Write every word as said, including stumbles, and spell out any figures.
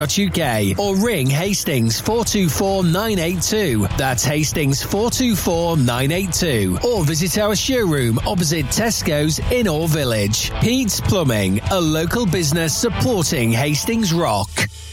U K or ring Hastings four two four nine eight two. That's Hastings four two four nine eight two. Or visit our showroom opposite Tesco's in Orr Village. Pete's Plumbing, a local business supporting Hastings Rock.